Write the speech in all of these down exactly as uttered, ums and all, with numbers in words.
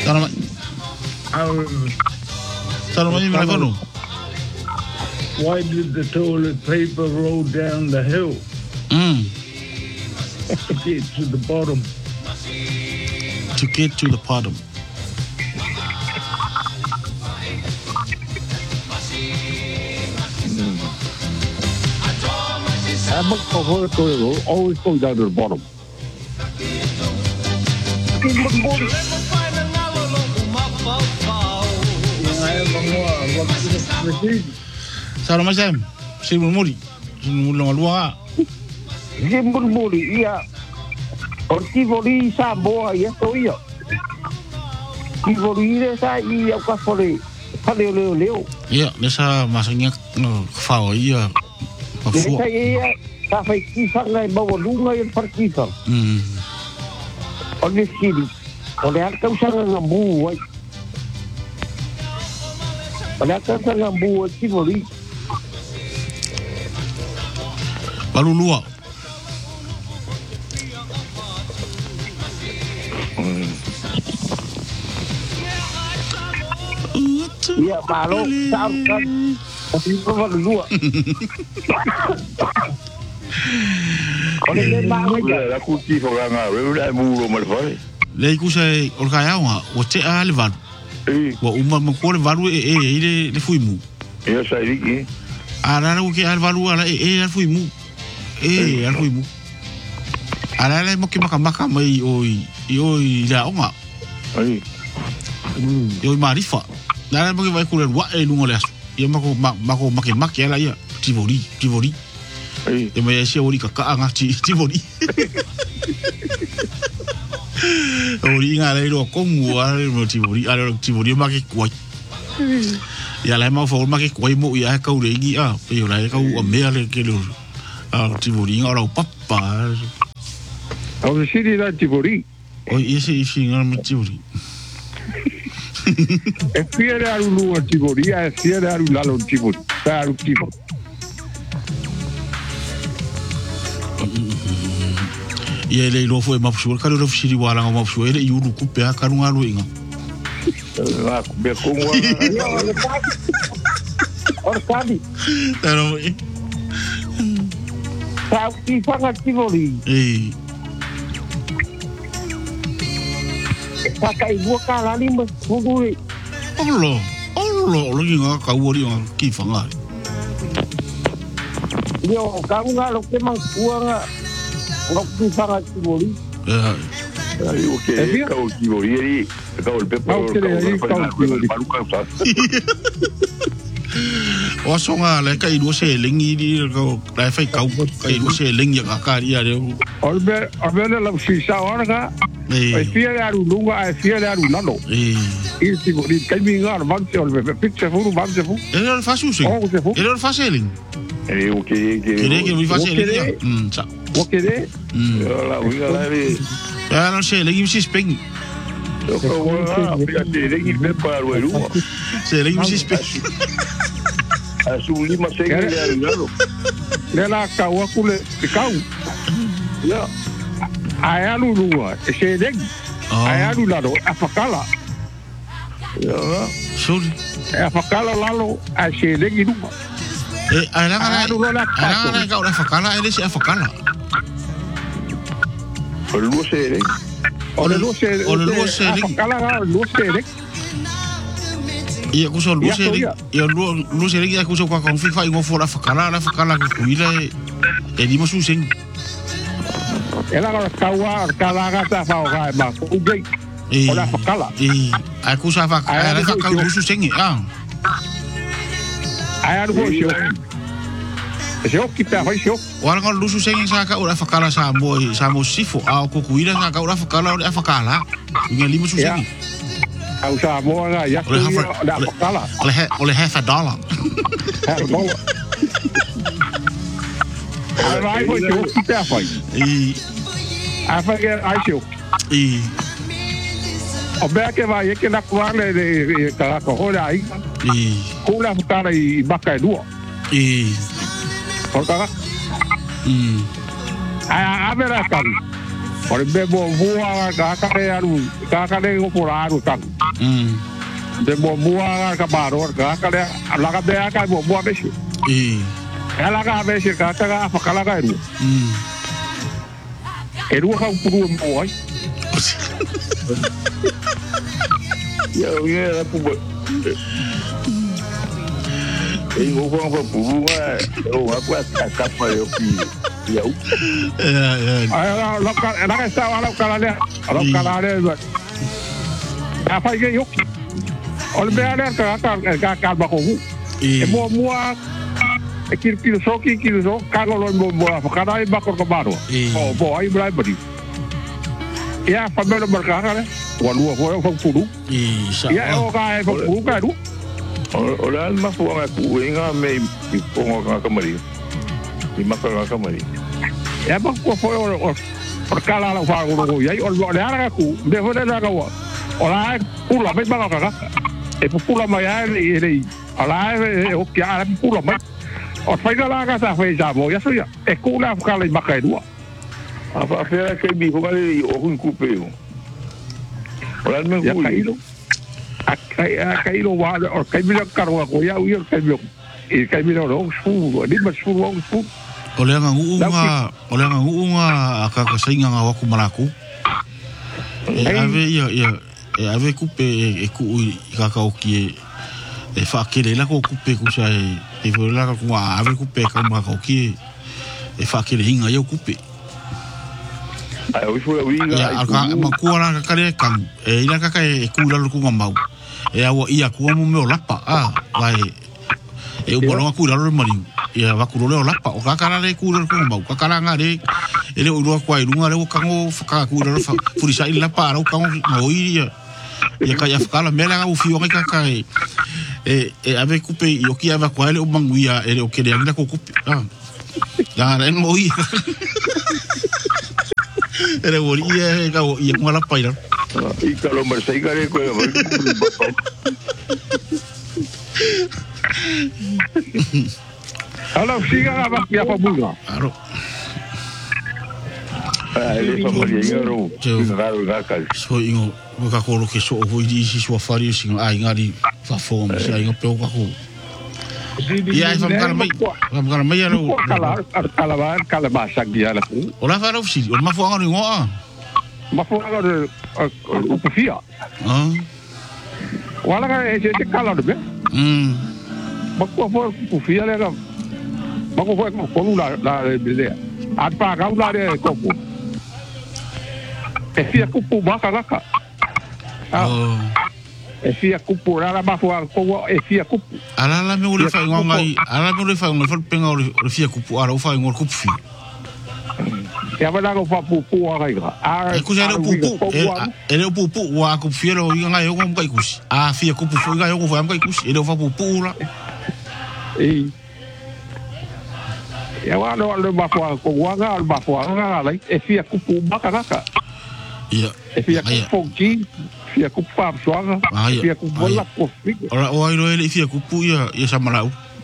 Tara mai. Our, Tara mai mai kono. why did the toilet paper roll down the hill Mm. to get to the bottom? To get to the bottom. I must prefer the toilet roll always go down to the bottom. Tara mai Sam. Si muri. Si muri longa lua. Simbol muri ia. Ortivoli sa boa ia to ia. Tivoli le sa ia ka fole. Fale leo leo. Ia, nesa masanya fao ia. Le Pafua. sa ia ka fai kisa ngai bawa lunga ia parkisa. Mm. Ole siri. Ole aka usanga ngambu wai. Ole aka usanga ngambu tivoli. Baru lua. Ia malo sa kan. Tapi bawa dua. Ole le mai La kuti foganga, re muro mal fare. Le ku sai o ka yawa o te ale van. Eh, Wa uma mo ko le varu e e ile le fuimu. ia sai riki. Ara ra ke al varu ala e e al fuimu. E al fuimu. Ara le mo ke maka maka mai oi oi la onga. Ai, Oi marifa. Dara mo ke vai ku le wa e lungo le asu. Ia mako mako make make ala ia. Tivoli, tivoli. ai. E mai sia ori ka ka anga ti tivoli. Ori nga le ro kongu ale mo tivoli ale tivoli ma ke kwai. Ya la ma fo ma ke kwai mo ya ka ure ngi a pe yo la ka u me ale ke lo a tivoli nga ora papa. Ole siri da tivoli. O ese isi nga mo tivoli. E fiere aru lunga tivoli, e fiere aru lalo tivoli. Sa aru tivoli. Ia le lo fo e ma fu ka lo fsiri wala nga ma fu e i uru ku pe ka runga lo inga. La be kongo. Ora sabi, Pero sa ki fanga tivoli. eh Sa kai bua ka la lima, ngui. Olo, olo, lo inga ka uri nga ki fanga. Yo, ka nga lo ke mang kuanga. Ngok ki fanga tivoli. Eh Ai, o que É, ka o kibo iri, ka o pepo. Ah, o que é, ka o kibo iri. Maluka sa. o songa le ka i do se lengi di ka la fai ka ka i do se lengi ka ka ria le. Olbe, olbe la si sa ora ka. E Eh fiere aru lunga, e fiere aru lalo. eh Il tivoli kai mi ngar vanse olbe, pitse furu vanse fu. Ele fa su se. Oh, se fu. Ele fa se ling. E o que que. Ele que mi fa se O que ling. é? Mm sa. O que de? Mm. La uiga la de. Ya no se lengi si speng. Eu vou lá, fíjate, regi me para o eru. Se lengi si speng. A su lima se le arregalo. Le la ka wa kule kau. Ya. Ai alu lunga, e se deg. Ai Ah, alu lalo, a fakala. Ya. sorry. E fakala lalo, a se deg lunga. Eh, ai la Ah, kana. no, no, la Ai la pato. kana ka ora fakala, ele se fakala. Pero luego se le. Ole lu se, Ole lu se a deg. fakala ga lu se deg. Ia ku so lu Ia, se so ling. ia. Ia lu lu se ling ia ku so ka kon fi fa ngo fora fakala, la fakala ku ile. E di mo su sing. E la ga kawa, kala ga ta fa ga ma. U ge, Eh. ola fakala. Eh, ai ku sa fa, Ai, ai la ai, ka ai, ka ai. lu su sing ah. Ai alu ho se. Se o ki ta fa se o. Wala ka lusu sing sa ka ora fakala sa mo sa mo sifo a ko kuira sa ka ora fakala ora fakala. Nga limo su Ya. sing. Au sa mo ga ya Ole hafa la fakala. ole he ole half a dollar. Ha mo. Ai vai ho se o ki ta fa. E A fa ge ai se o. e O bea ke vai ke na kuale de ka ko ora ai. e Ko la fakala i baka e dua. e Ko ka mm a a vera ka. Ore be mo bua ka ka le aru ka ka le ko por aru ka. Mm. De mo bua ka baro ka ka le ala ka be ka mo bua be shi. E. Ala ka be shi ka ka fa kala ka ru. Mm. E ru ka puru mo ai. Ya ya pu. E o ko ko puru ma o wa kwa ka pa yo pi. Ya. Ya ya. Ai la ka la ka sa ala ka le ala ka le. Ya fa ke yo. Ol be ale ka ka ka ka ba ko. E mo mo e kir kir so ki kir so ka lo mo mo fa ka dai ba ko ko ba ro. O bo ai brai bari. Ya fa me lo marca ka le. Wa lu ko fa puru. E sa. Ya o ka fa puru ka ru. Ora ma fu nga ku inga me i pongo ka ka mari. I ma ka ka mari. Ya ba ko fo o o ka la la fa ko ko ya o lo le ara ku de fo de la ka wa. Ora ku la me ba ka ka. E pu la ma ya e e ala e o ki ara pu la ma. O fa la ka sa fa ja mo ya so ya. E ku la ka le ma ka du. A fa fa ke bi ko mari o hun ku pe o. Ora me Ya ku. ka ilo. Kai kai lo wa o kai mi ka ro ko ya u kai mi. E kai mi ro su di ma su ro su. O le nga unga, o le nga unga ka ka sainga nga waku malaku. E ave ia ia e ave kupe e ku i ka ka o ki e fa ke le la ko kupe ku sai e vo la ko ave kupe ka ma ka o ki e fa ke le hinga yo kupe. Ai o fu wi Ya ka ma ku ala ka kare kan e ila ka ka e ku la ku mau. E awa ia ku mo me o lapa a vai e o bolo ku la ro mari. Ia wa ku lo lapa o ka kara le ku lo ku mau ka kara nga le ele o ro kwa i lunga le o kango ka ku lo fa furi sai lapa ro kango mo ia ia ka ia kala mela ga u fio ka ka e e ave kupe i o ki ava kwa le o manguia ele o ke le anga ko kupe ah ya ren mo ia ele o ia ka o ia mo la paira i ka lo mar sai ka le ko Ala siga ga ba ya pa bunga. aro ai fa mo ye ngaro ngaro ga ka so ingo ka ko lo ke so o i si so fari singa ai ngari fa fo mo sai ngo pe ka ko ia fa kala mai fa kala mai ro Kala kala ba kala ba sa dia la. o la fa ro si o ma fo ngari ngo ah Ma fo ga de o pia. ah Wala ga e se kala de. mm Ma ko fo o pia le ga. Ma ko fo ko la la de. At pa ga la de ko ko. E fia ku pu ba ka ka. oh E fia ku pu la ba fo ko e fia ku. ala la me o le fa ngo ngai ala me o le fa ngo fa penga o le fia ku pu ara o fa ngo ku pu Ya ba ko fa pu pu ga ga. A e ku se le pu pu e le pu pu wa ku fiero i ngai ngo ngai ku a fia ku pu fo ngai ngo fa ngai ku e le fa pu pu la e ya wa no le ba fo ko wa ga ba fo ga la e fia ku pu ba ka ka. ia E fia ku fo ki fia ku pa so ga. Fia ku bola ko fi. ora o ai lo ele fia ku pu ia ia samarau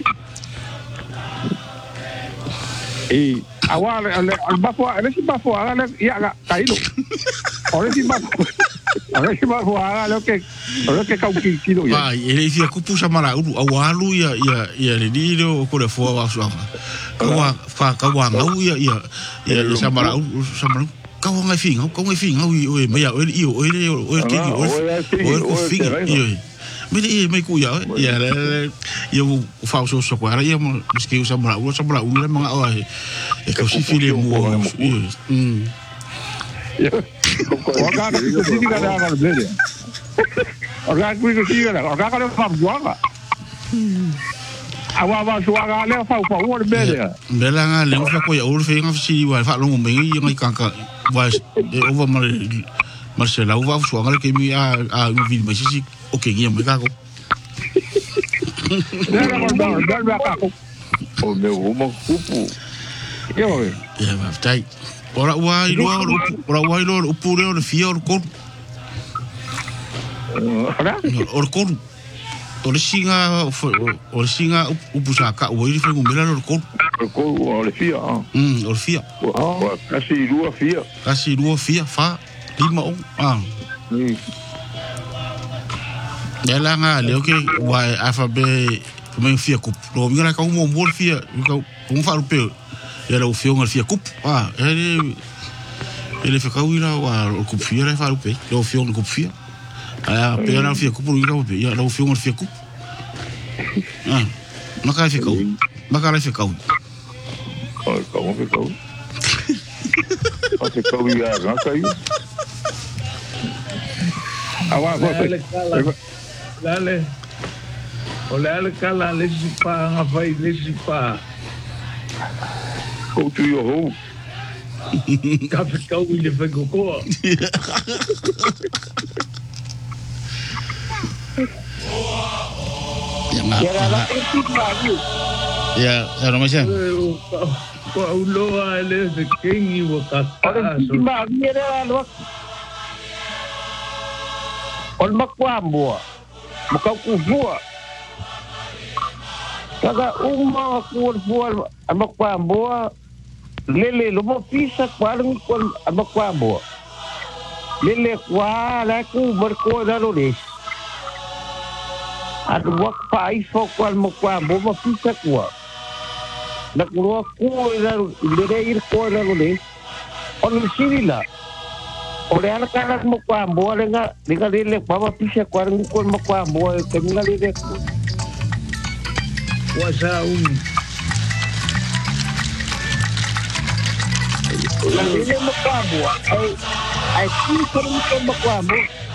E awa le le ba fo le si ba fo ga le ya ga kai lo. Ora si ba ora si ba fo ga lo que lo que ka ki ki lo ya. ai ele fia ku pu samarau au alu ia ia ia le dilo ko le fo wa so ka wa fa ka wa ngau ia ia ia samarau samarau ka wa ngai finga ka ngai finga o o me ya o i o ele o ki o o finga ia me le me ku ya ia le ia o fa so so kwa ia mo ski usa mara usa mara u le manga o e ka si file mo mm O ga ka ko si ga ga le le. O ga ku ko si ga ga ga ka fa wa ga. Awa wa so ga le fa fa o le le. Bela nga le fa ko ya o fe nga si wa fa lo me ngi ngai ka ka wa e o va mar Marcela o va so nga le ke mi a a no vi ma si o ke ngi me ka ko Le ga ba ba ba ka ko. o me o mo kupu Yo. ya va tai ora wa i lo ora wa i lo o pure o fia o ko Ora? o ko o le singa o le singa o pusa ka o i fe ngumela o ko ko o le fia ah mm o fia o kasi rua fia kasi rua fia fa lima o ah mm ela nga le oke wa afabe me fia kup lo mira ka mo mo fia ka un fa rupe era o fio ngal fia kup ah ele ele fa kawira wa o kup fia fa rupe lo fio ngal kup fia ah pera fia kup ru ka ya lo fio ngal fia kup ah maka fia kau maka la fia kau oh kau fia kau Pase kau ya ga kai awa ko Dale. Olha a cala nesse pá, a vai nesse pá. Go to your home. Café cau ele foi cocô. Ya ma. Ya, ya no macam. Ko uloa ele se kengi wa kata. Ba mira lo. Ol makwambo. Maka kufua kaga uma kufua amakwambo lele lo mo pisa kwalang kon amakwambo lele kwa la ku berko dalo des adu wak pai fo kwal makwambo mo pisa kwa na ku ku dalo lele ir ko dalo des on sirila Oleh anak anak makwambo lenga lenga lele baba pisa kwarang kon makwambo kenga lele wasa um lele makwambo ai ai ki kon kon makwambo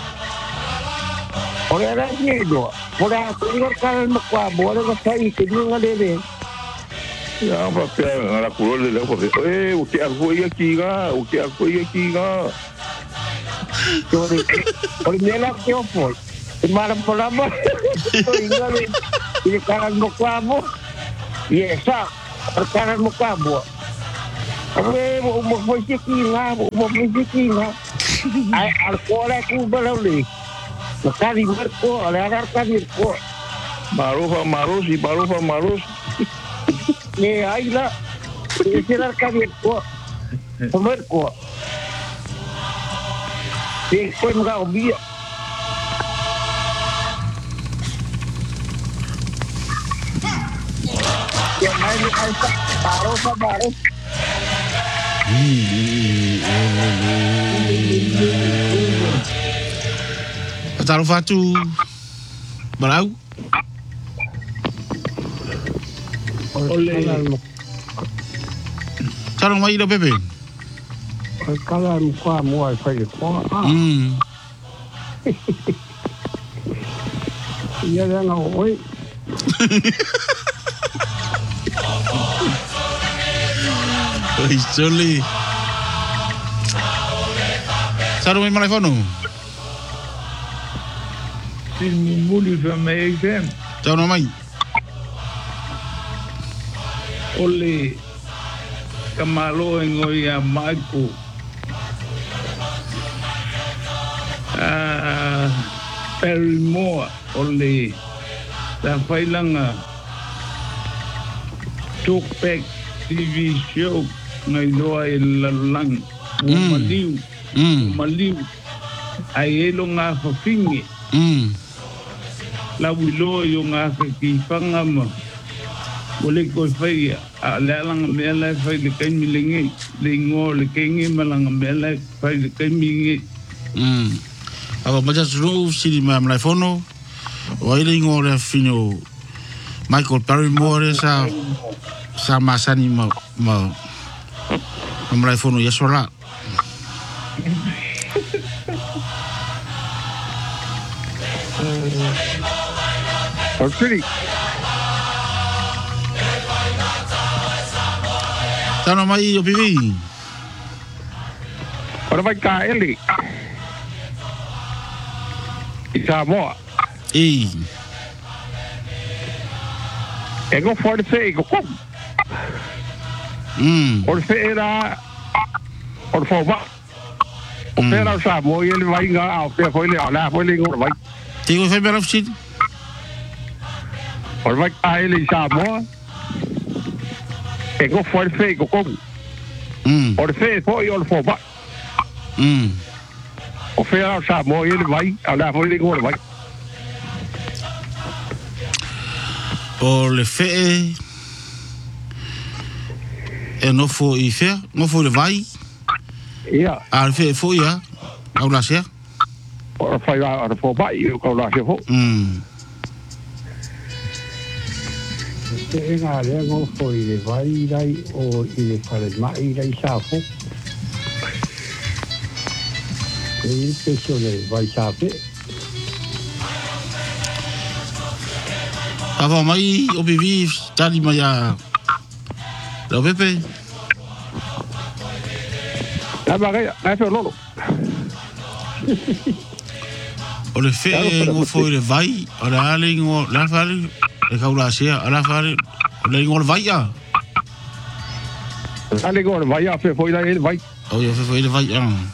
oleh anak ni do oleh anak kan makwambo lenga sai kenga lele ya ba pe ala ku le le ko eh o que algo ia kiga o que algo ia kiga Sorry. Oleh nela kiopo. Malam malam. Ingat ini karan makwambo. Yesa, karan makwambo. Abe mo mo sikinga, mo mo sikinga. Ai alcohol aku balali. Makali merko, oleh agar kali ko. Marufa marus, y marufa marus. Ni aila. Isirar kali ko. Merko. Después me hago vida. Ya main di alta, baru baru. Taruh fatu berau. Oleh Taruh mai do pepe. Kala kwa mo ai fai kwa. Hmm. Ya dan oi. Oi, Joli. Taruh mai telefono. Si muli fa me exam. Taruh mai. Oleh kamalo ngoi ya Michael. Ah, Perry Moore oleh la failanga talk back T V show ngai doa ilalang maliu maliu ai elo nga fa fingi mm la wilo yo nga ki fangama boleh ko fai a lalang mela fai de kan milingi lingo le kengi malang mela fai de kan mingi mm Aba maja suru siri ma telefono. O ile ngore fino Michael Barrymore sa sa masani ma ma ma telefono yesola. Orsiri. Tano mai o pivi. Ora vai ka eli. Samoa. E. Ego forte ego kom. Mm. Or fera. Or fova. O fera Samoa ele vai nga ao pe foi le ala foi le ngor vai. Tigo foi bela fchit. Or vai ka ele Samoa. e go foi fe go ko Mm. o fe foi o fo ba Mm. o fe a sa mo i vai ala foi le go vai O le fe e no fo i fe, no fo le vai. ia A le fe fo ia. Au la sea. o fai a fo ba i ko la se fo Mm. e ngā rea ngō fo i le vai rai o i le whare mai rai sa fo. E i peso le vai sa pe. Ava mai o bivi tali mai a lo pepe. na ba ga na fe lolo O le fe ngo fo le vai, o le ale ngo la fale, e ka ula sea, ala fale, o le ngo le vai a. ale go vai a fe foi la vai O yo fe fo le vai a.